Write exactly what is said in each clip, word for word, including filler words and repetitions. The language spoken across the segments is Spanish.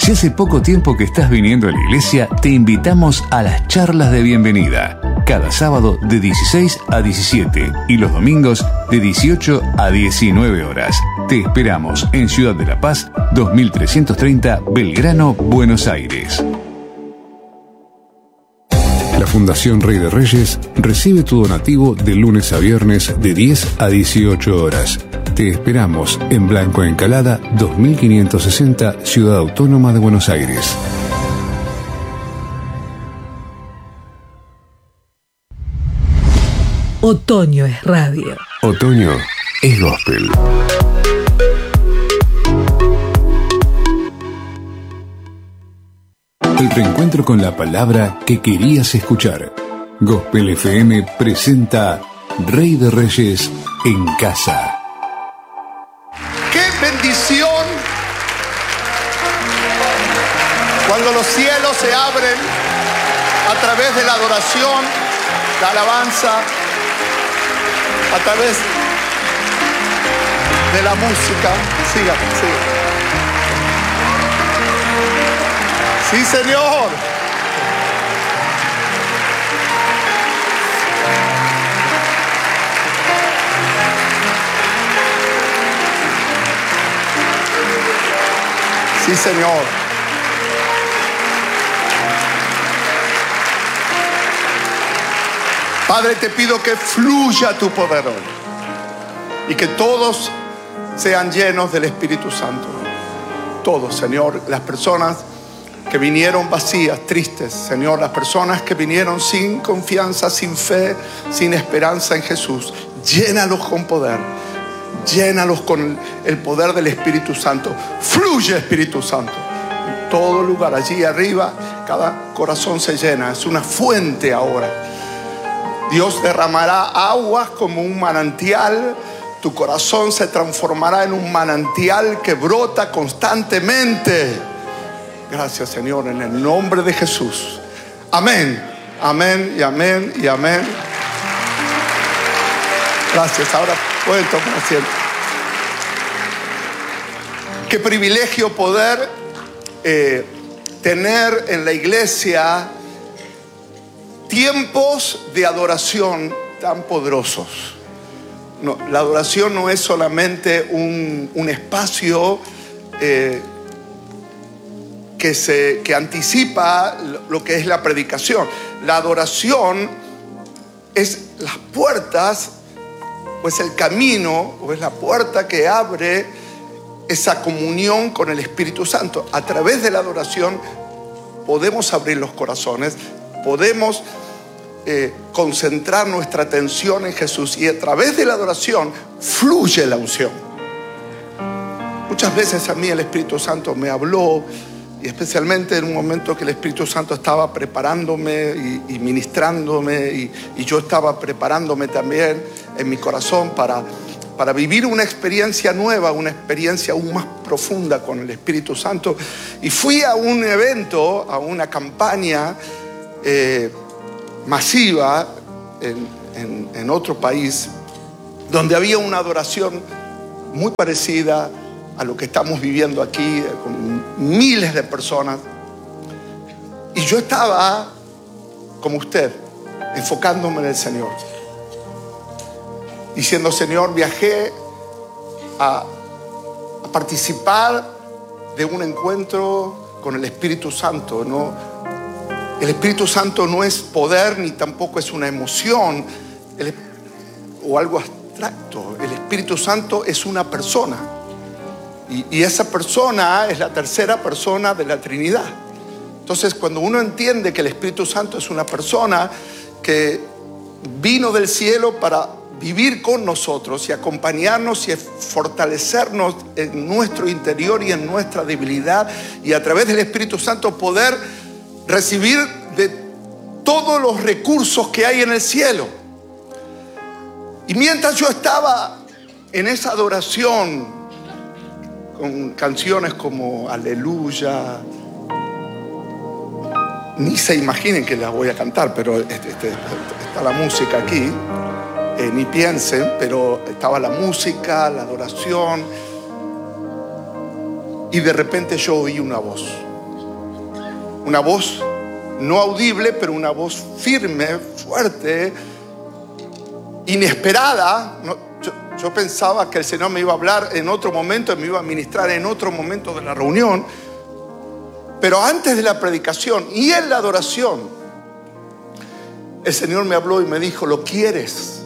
Si hace poco tiempo que estás viniendo a la iglesia, te invitamos a las charlas de bienvenida. Cada sábado de dieciséis a diecisiete y los domingos de dieciocho a diecinueve horas. Te esperamos en Ciudad de la Paz, dos mil trescientos treinta, Belgrano, Buenos Aires. La Fundación Rey de Reyes recibe tu donativo de lunes a viernes de diez a dieciocho horas. Te esperamos en Blanco Encalada, dos mil quinientos sesenta, Ciudad Autónoma de Buenos Aires. Otoño es radio. Otoño es gospel. El reencuentro con la palabra que querías escuchar. Gospel F M presenta Rey de Reyes en casa. ¡Qué bendición! Cuando los cielos se abren a través de la adoración, la alabanza, a través de la música. Siga, siga. Sí, Señor. Sí, Señor. Padre, te pido que fluya tu poder hoy y que todos sean llenos del Espíritu Santo. Todos, Señor, las personas que vinieron vacías, tristes, Señor, las personas que vinieron sin confianza, sin fe, sin esperanza en Jesús, llénalos con poder, llénalos con el poder del Espíritu Santo. Fluye, Espíritu Santo, en todo lugar, allí arriba, cada corazón se llena, es una fuente ahora. Dios derramará aguas como un manantial. Tu corazón se transformará en un manantial que brota constantemente. Gracias, Señor, en el nombre de Jesús. Amén, amén y amén y amén. Gracias, ahora pueden tomar asiento. Qué privilegio poder eh, tener en la iglesia tiempos de adoración tan poderosos. No, la adoración no es solamente un, un espacio eh, que, se, que anticipa lo que es la predicación. La adoración es las puertas, o es el camino, o es la puerta que abre esa comunión con el Espíritu Santo. A través de la adoración podemos abrir los corazones, podemos eh, concentrar nuestra atención en Jesús, y a través de la adoración fluye la unción. Muchas veces a mí el Espíritu Santo me habló, y especialmente en un momento que el Espíritu Santo estaba preparándome y, y ministrándome, y, y yo estaba preparándome también en mi corazón para, para vivir una experiencia nueva, una experiencia aún más profunda con el Espíritu Santo. Y fui a un evento, a una campaña eh, masiva en, en, en otro país, donde había una adoración muy parecida a lo que estamos viviendo aquí, con miles de personas. Y yo estaba, como usted, enfocándome en el Señor, diciendo: Señor, viajé a, a participar de un encuentro con el Espíritu Santo, ¿no? El Espíritu Santo no es poder, ni tampoco es una emoción el, o algo abstracto. El Espíritu Santo es una persona. Y, y esa persona es la tercera persona de la Trinidad. Entonces, cuando uno entiende que el Espíritu Santo es una persona que vino del cielo para vivir con nosotros y acompañarnos y fortalecernos en nuestro interior y en nuestra debilidad, y a través del Espíritu Santo poder recibir de todos los recursos que hay en el cielo. Y mientras yo estaba en esa adoración, con canciones como Aleluya, ni se imaginen que las voy a cantar, pero este, este, está la música aquí, eh, ni piensen, pero estaba la música, la adoración, y de repente yo oí una voz. Una voz no audible, pero una voz firme, fuerte, inesperada. No, yo, yo pensaba que el Señor me iba a hablar en otro momento, me iba a ministrar en otro momento de la reunión. Pero antes de la predicación y en la adoración, el Señor me habló y me dijo: ¿lo quieres?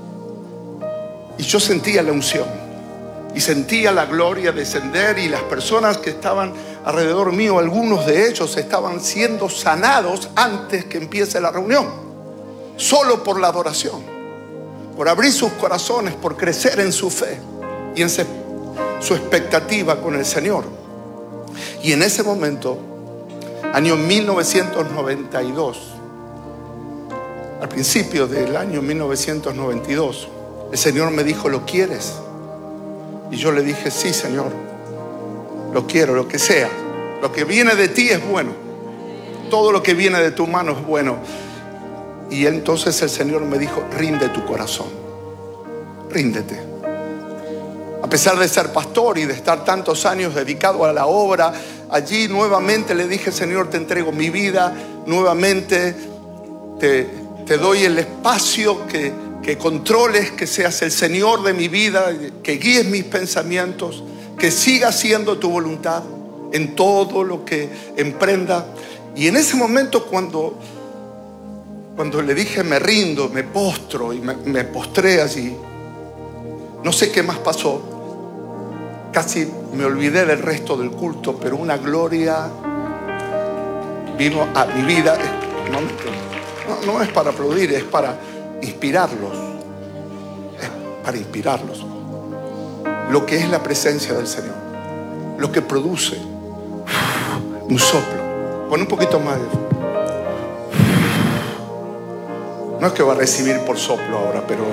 Y yo sentía la unción y sentía la gloria descender, y las personas que estaban alrededor mío, algunos de ellos estaban siendo sanados antes que empiece la reunión, solo por la adoración, por abrir sus corazones, por crecer en su fe y en su expectativa con el Señor. Y en ese momento, año mil novecientos noventa y dos, al principio del año mil novecientos noventa y dos, el Señor me dijo: ¿lo quieres? Y yo le dije: sí, Señor, lo quiero, lo que sea. Lo que viene de ti es bueno. Todo lo que viene de tu mano es bueno. Y entonces el Señor me dijo: rinde tu corazón, ríndete. A pesar de ser pastor y de estar tantos años dedicado a la obra, allí nuevamente le dije: Señor, te entrego mi vida, nuevamente te, te doy el espacio que, que controles, que seas el Señor de mi vida, que guíes mis pensamientos, que siga haciendo tu voluntad en todo lo que emprenda. Y en ese momento, cuando, cuando le dije me rindo, me postro y me, me postré allí, no sé qué más pasó. Casi me olvidé del resto del culto, pero una gloria vino a mi vida. No, no es para aplaudir, es para inspirarlos. Es para inspirarlos. Lo que es la presencia del Señor, lo que produce un soplo. Pon un poquito más de... No es que va a recibir por soplo ahora, pero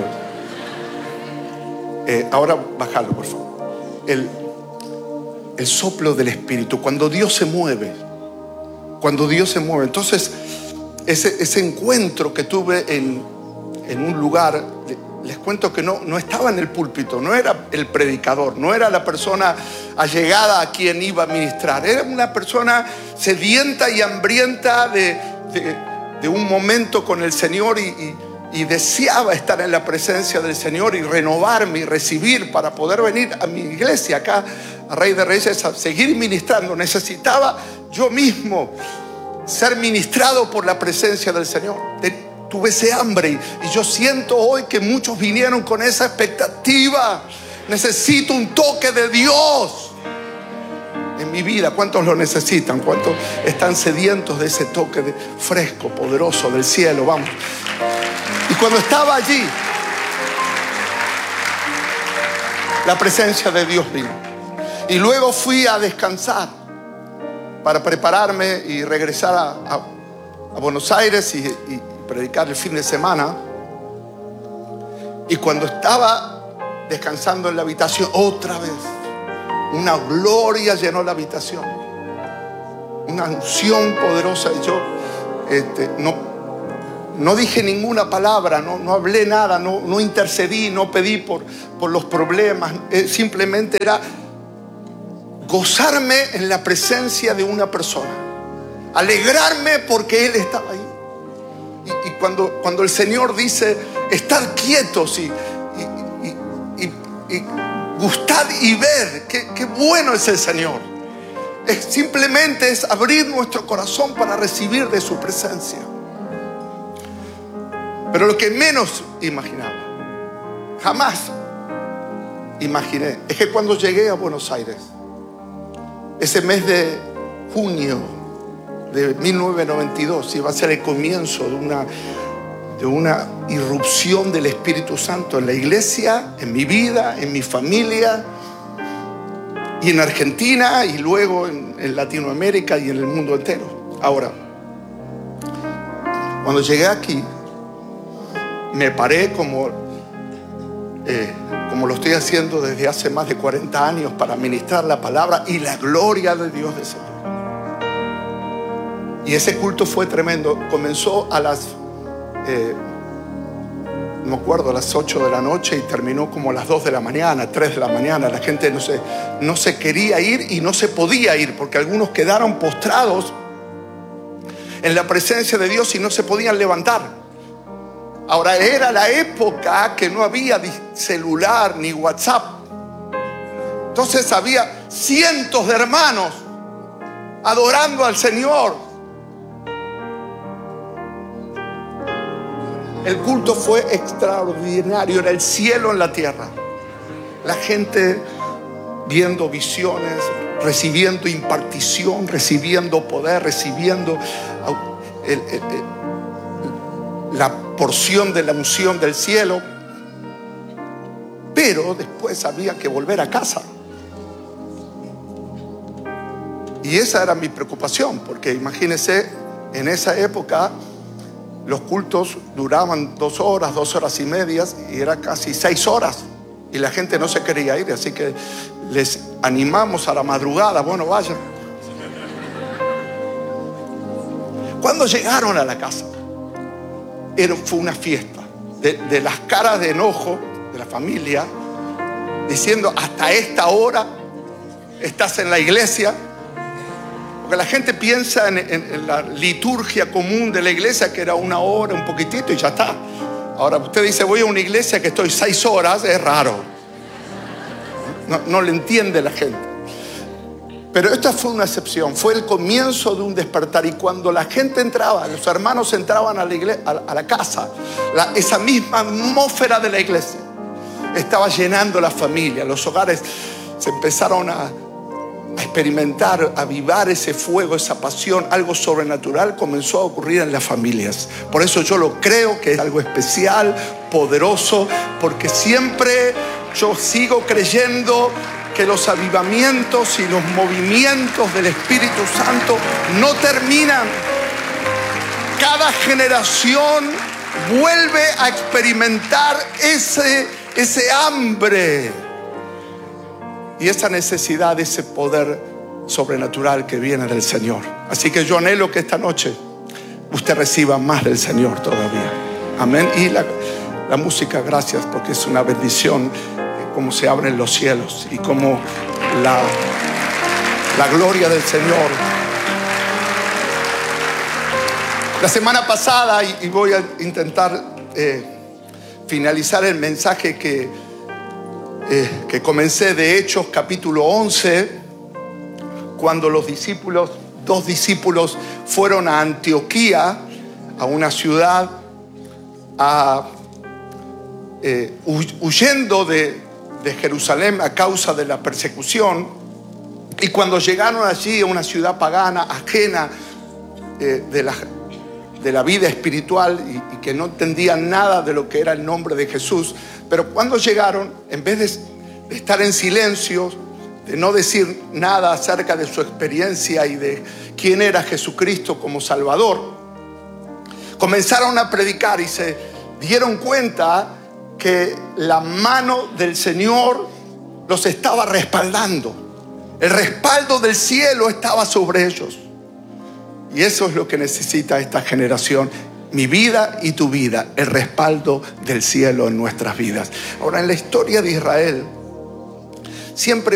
eh, ahora bájalo, por favor. El, el soplo del Espíritu, cuando Dios se mueve, cuando Dios se mueve. Entonces, ese, ese encuentro que tuve en, en un lugar, les cuento que no, no estaba en el púlpito, no era el predicador, no era la persona allegada a quien iba a ministrar, era una persona sedienta y hambrienta de, de, de un momento con el Señor, y, y Y deseaba estar en la presencia del Señor y renovarme y recibir para poder venir a mi iglesia acá, a Rey de Reyes, a seguir ministrando. Necesitaba yo mismo ser ministrado por la presencia del Señor. Tuve ese hambre, y yo siento hoy que muchos vinieron con esa expectativa. Necesito un toque de Dios en mi vida. ¿Cuántos lo necesitan? ¿Cuántos están sedientos de ese toque de fresco, poderoso del cielo? Vamos. Y cuando estaba allí, la presencia de Dios vino. Y luego fui a descansar para prepararme y regresar a, a, a Buenos Aires y, y predicar el fin de semana. Y cuando estaba descansando en la habitación, otra vez una gloria llenó la habitación, una unción poderosa. Y yo este, no No dije ninguna palabra, no, no hablé nada, no, no intercedí, no pedí por, por los problemas. Eh, simplemente era gozarme en la presencia de una persona, alegrarme porque Él estaba ahí. Y, y cuando, cuando el Señor dice: estar quietos y, y, y, y, y gustad y ver qué, qué bueno es el Señor, es, simplemente es abrir nuestro corazón para recibir de su presencia. Pero lo que menos imaginaba, jamás imaginé, es que cuando llegué a Buenos Aires, ese mes de junio de mil novecientos noventa y dos, iba a ser el comienzo de una, de una irrupción del Espíritu Santo en la iglesia, en mi vida, en mi familia, y en Argentina, y luego en, en Latinoamérica y en el mundo entero. Ahora, cuando llegué aquí, me paré como, eh, como lo estoy haciendo desde hace más de cuarenta años para ministrar la palabra y la gloria de Dios descendió. Y ese culto fue tremendo. Comenzó a las, eh, no me acuerdo, a las ocho de la noche y terminó como a las dos de la mañana, tres de la mañana. La gente no se, no se quería ir y no se podía ir porque algunos quedaron postrados en la presencia de Dios y no se podían levantar. Ahora, era la época que no había celular ni WhatsApp. Entonces había cientos de hermanos adorando al Señor. El culto fue extraordinario, era el cielo en la tierra. La gente viendo visiones, recibiendo impartición, recibiendo poder, recibiendo el, el, el, la porción de la unción del cielo. Pero después había que volver a casa. Y esa era mi preocupación, porque imagínense, en esa época los cultos duraban dos horas, dos horas y medias, y era casi seis horas. Y la gente no se quería ir, así que les animamos a la madrugada. Bueno, vayan. Cuando llegaron a la casa, era, fue una fiesta. De, de las caras de enojo de la familia, diciendo: hasta esta hora estás en la iglesia. Porque la gente piensa en, en, en la liturgia común de la iglesia, que era una hora, un poquitito y ya está. Ahora usted dice: voy a una iglesia que estoy seis horas, es raro. No, no le entiende la gente. Pero esta fue una excepción, fue el comienzo de un despertar. Y cuando la gente entraba, los hermanos entraban a la, iglesia, a la, a la casa, la, esa misma atmósfera de la iglesia estaba llenando la familia. Los hogares se empezaron a, a experimentar, a avivar ese fuego, esa pasión. Algo sobrenatural comenzó a ocurrir en las familias. Por eso yo lo creo que es algo especial, poderoso, porque siempre yo sigo creyendo que los avivamientos y los movimientos del Espíritu Santo no terminan. Cada generación vuelve a experimentar ese, ese hambre y esa necesidad, ese poder sobrenatural que viene del Señor. Así que yo anhelo que esta noche usted reciba más del Señor todavía. Amén. Y la, la música, gracias, porque es una bendición. Cómo se abren los cielos y cómo la, la gloria del Señor. La semana pasada, y, y voy a intentar eh, finalizar el mensaje que, eh, que comencé de Hechos capítulo once, cuando los discípulos, dos discípulos fueron a Antioquía, a una ciudad, a, eh, huyendo de de Jerusalén a causa de la persecución. Y cuando llegaron allí a una ciudad pagana, ajena eh, de, la, de la vida espiritual, y, y que no entendían nada de lo que era el nombre de Jesús, pero cuando llegaron, en vez de, de estar en silencio, de no decir nada acerca de su experiencia y de quién era Jesucristo como Salvador, comenzaron a predicar y se dieron cuenta que la mano del Señor los estaba respaldando. El respaldo del cielo estaba sobre ellos. Y eso es lo que necesita esta generación. Mi vida y tu vida, el respaldo del cielo en nuestras vidas. Ahora, en la historia de Israel, siempre